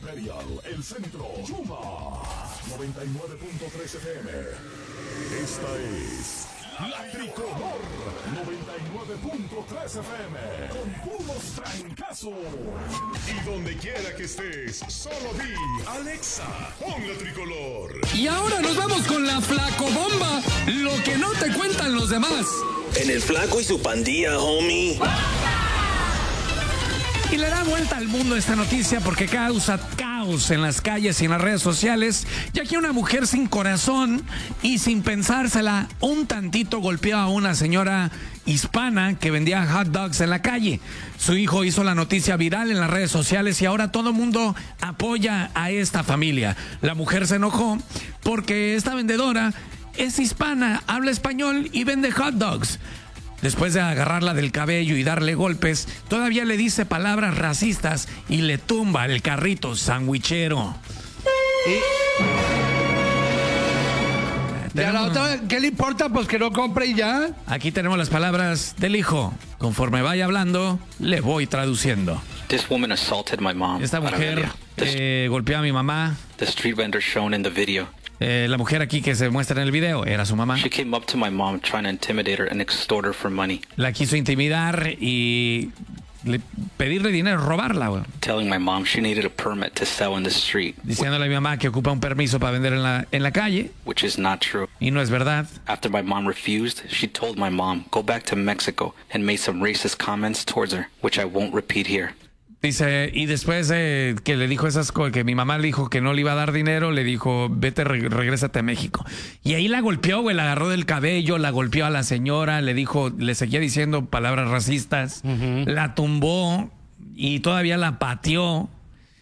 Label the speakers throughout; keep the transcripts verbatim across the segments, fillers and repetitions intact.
Speaker 1: Imperial, El Centro, Yuma, noventa y nueve punto tres F M. Esta es La Tricolor, noventa y nueve punto tres F M, con puros trancazos. Y donde quiera que estés, solo di, Alexa, pon La Tricolor.
Speaker 2: Y ahora nos vamos con la Flacobomba, lo que no te cuentan los demás.
Speaker 3: En el Flaco y su pandilla, homie.
Speaker 2: Y le da vuelta al mundo esta noticia porque causa caos en las calles y en las redes sociales, ya que una mujer sin corazón y sin pensársela un tantito golpeó a una señora hispana que vendía hot dogs en la calle. Su hijo hizo la noticia viral en las redes sociales y ahora todo el mundo apoya a esta familia. La mujer se enojó porque esta vendedora es hispana, habla español y vende hot dogs. Después de agarrarla del cabello y darle golpes, todavía le dice palabras racistas y le tumba el carrito sandwichero.
Speaker 4: ¿Y a la otra qué le importa? Pues que no compre y ya.
Speaker 2: Aquí tenemos las palabras del hijo. Conforme vaya hablando, le voy traduciendo.
Speaker 5: This woman assaulted my mom.
Speaker 2: Esta mujer eh, golpeó a mi mamá.
Speaker 5: The street vendor shown in the video.
Speaker 2: Eh, la mujer aquí que se muestra en el video era su mamá.
Speaker 5: She came up to my mom trying to intimidate her and extort her for money.
Speaker 2: La quiso intimidar y le, pedirle dinero, robarla, güey.
Speaker 5: Telling my mom she needed a permit to sell in the street.
Speaker 2: Diciéndole a mi mamá que ocupa un permiso para vender en la, en la calle.
Speaker 5: Which is not true.
Speaker 2: Y no es verdad.
Speaker 5: After my mom refused, she told my mom, go back to Mexico, and made some racist comments towards her, which I won't repeat here.
Speaker 2: Dice, y después eh, que le dijo esas cosas, que mi mamá le dijo que no le iba a dar dinero, le dijo, vete, re regrésate a México. Y ahí la golpeó, güey, la agarró del cabello, la golpeó a la señora, le dijo, le seguía diciendo palabras racistas, uh-huh. La tumbó y todavía la pateó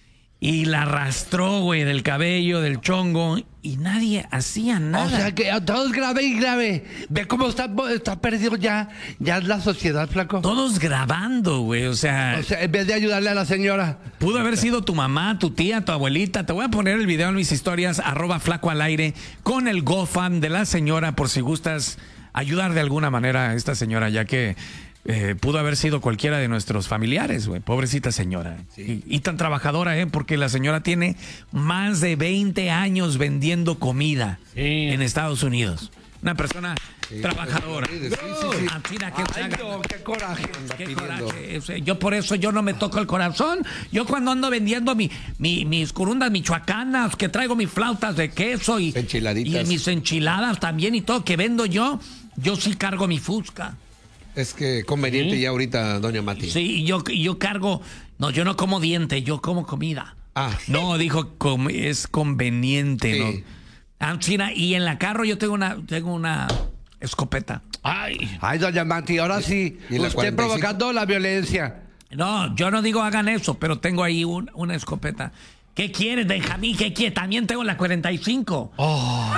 Speaker 2: y la arrastró, güey, del cabello, del chongo, y nadie hacía nada.
Speaker 4: O sea que todo es grave y grave. Ve cómo está, está perdido ya, ya la sociedad, Flaco.
Speaker 2: Todos grabando, güey, o sea...
Speaker 4: O sea, en vez de ayudarle a la señora.
Speaker 2: Pudo haber sido tu mamá, tu tía, tu abuelita. Te voy a poner el video en mis historias, arroba Flaco al aire, con el GoFund de la señora, por si gustas ayudar de alguna manera a esta señora, ya que... Eh, pudo haber sido cualquiera de nuestros familiares, güey. Pobrecita señora. Sí. Y, y tan trabajadora, ¿eh? Porque la señora tiene más de veinte años vendiendo comida sí. en Estados Unidos. Una persona sí, trabajadora. Sí, sí, sí, sí. Ah, mira, qué,
Speaker 4: Ay, no, qué coraje.
Speaker 2: Qué coraje. Yo por eso yo no me toco el corazón. Yo cuando ando vendiendo mi, mi, mis corundas michoacanas, que traigo mis flautas de queso y, y mis enchiladas también y todo que vendo yo, yo sí cargo mi fusca.
Speaker 6: Es que conveniente ¿Sí? ya ahorita, doña Mati.
Speaker 2: Sí, yo, yo cargo... No, yo no como diente, yo como comida.
Speaker 6: Ah.
Speaker 2: No, dijo, com, es conveniente, sí. ¿no? Ah, China, y en la carro yo tengo una, tengo una escopeta.
Speaker 4: Ay, ay, doña Mati, ahora sí, usted provocando la violencia.
Speaker 2: No, yo no digo hagan eso, pero tengo ahí un, una escopeta. ¿Qué quieres, Benjamín? ¿Qué quieres? También tengo la cuarenta y cinco.
Speaker 6: Oh...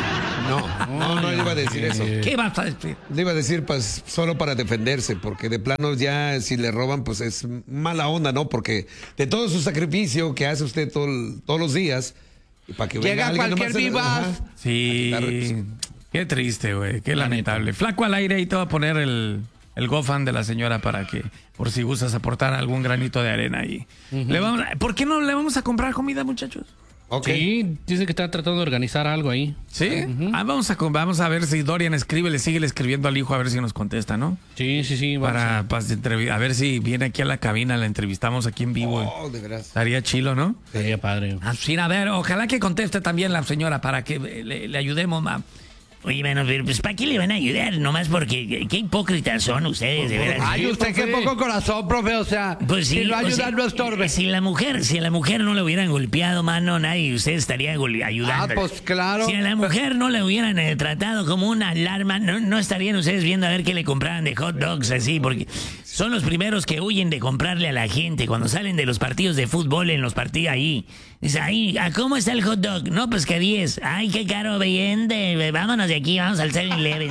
Speaker 6: No, no, no le iba a decir eso.
Speaker 2: ¿Qué vas a decir?
Speaker 6: Le iba a decir, pues, solo para defenderse, porque de plano ya si le roban, pues es mala onda, ¿no? Porque de todo su sacrificio que hace usted todo, todos los días, y para que
Speaker 4: llega
Speaker 6: venga
Speaker 4: cualquier vivaz.
Speaker 2: Sí, qué triste, güey, qué lamentable. Flaco al aire, y te voy a poner el, el GoFund de la señora para que, por si gustas aportar algún granito de arena ahí. Uh-huh. Le vamos, ¿por qué no le vamos a comprar comida, muchachos?
Speaker 7: Okay. Sí, dice que está tratando de organizar algo ahí.
Speaker 2: ¿Sí? Uh-huh. ah, vamos, a, vamos a ver si Dorian escribe, le sigue escribiendo al hijo a ver si nos contesta, ¿no?
Speaker 7: Sí, sí, sí.
Speaker 2: Para, a... para a ver si viene aquí a la cabina, la entrevistamos aquí en vivo.
Speaker 6: Oh, de veras.
Speaker 2: Estaría chilo, ¿no?
Speaker 7: Estaría padre.
Speaker 2: Ah, sí, a ver, ojalá que conteste también la señora para que le, le ayudemos, ma.
Speaker 8: Oye, bueno, pues ¿para qué le van a ayudar? Nomás porque qué hipócritas son ustedes, de veras.
Speaker 4: Ay, usted qué poco corazón, profe, o sea,
Speaker 8: pues sí,
Speaker 4: si lo ayudan,
Speaker 8: o sea,
Speaker 4: no estorbe.
Speaker 8: Si la mujer, si a la mujer no le hubieran golpeado, mano, nadie de ustedes estaría ayudando.
Speaker 4: Ah, pues claro.
Speaker 8: Si a la mujer no le hubieran eh, tratado como una alarma, no, no estarían ustedes viendo a ver qué le compraban de hot dogs así, porque son los primeros que huyen de comprarle a la gente cuando salen de los partidos de fútbol en los partidos ahí. Dice, ahí, ¿cómo está el hot dog? No, pues que diez. Ay, qué caro, bien, de, vámonos de aquí, vamos al seven eleven.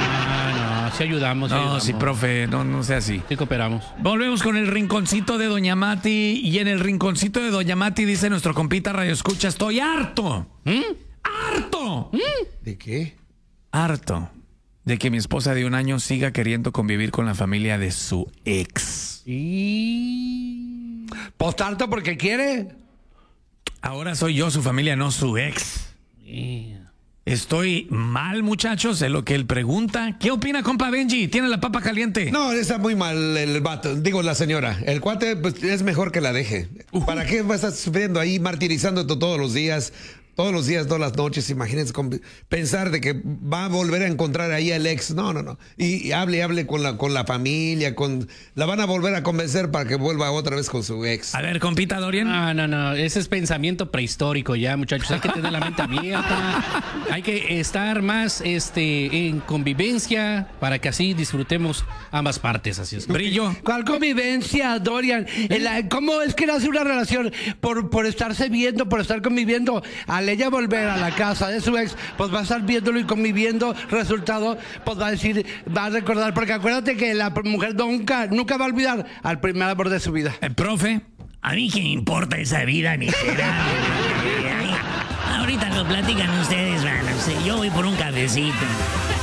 Speaker 7: No, no, sí ayudamos.
Speaker 2: No,
Speaker 7: sí, ayudamos.
Speaker 2: sí, profe, no, no sea así.
Speaker 7: Sí cooperamos.
Speaker 2: Volvemos con el rinconcito de Doña Mati. Y en el rinconcito de Doña Mati dice nuestro compita Radio Escucha, estoy harto. ¿Mm? ¡Harto!
Speaker 6: ¿Mm? ¿De qué?
Speaker 2: Harto de que mi esposa de un año siga queriendo convivir con la familia de su ex.
Speaker 4: ¿Y? Pues harto porque quiere.
Speaker 2: Ahora soy yo su familia, no su ex. Estoy mal, muchachos, de lo que él pregunta. ¿Qué opina, compa Benji? ¿Tiene la papa caliente?
Speaker 6: No, está muy mal el vato, digo la señora. El cuate pues, es mejor que la deje. Uh. ¿Para qué va a estar sufriendo ahí, martirizándote todos los días? Todos los días, todas las noches, imagínense con, pensar de que va a volver a encontrar ahí al ex. No, no, no. Y, y hable, hable con la, con la familia, con la van a volver a convencer para que vuelva otra vez con su ex.
Speaker 2: A ver, compita Dorian.
Speaker 7: No, no, no. Ese es pensamiento prehistórico ya, muchachos. Hay que tener la mente abierta. Hay que estar más este, en convivencia para que así disfrutemos ambas partes. Así es.
Speaker 2: Brillo.
Speaker 4: ¿Cuál convivencia, Dorian? El- ¿Cómo es que nace una relación? Por, por estarse viendo, por estar conviviendo. Al ella volver a la casa de su ex, pues va a estar viéndolo y conviviendo. Resultado, pues va a decir, va a recordar, porque acuérdate que la mujer nunca, nunca va a olvidar al primer amor de su vida.
Speaker 2: El profe.
Speaker 8: A mí qué me importa esa vida miserable. Ahorita lo platican ustedes, man. Yo voy por un cafecito.